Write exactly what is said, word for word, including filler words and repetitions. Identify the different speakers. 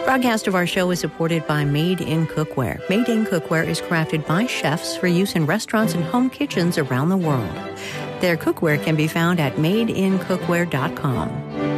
Speaker 1: Broadcast of our show is supported by Made in Cookware. Made in Cookware is crafted by chefs for use in restaurants and home kitchens around the world. Their cookware can be found at made in cookware dot com.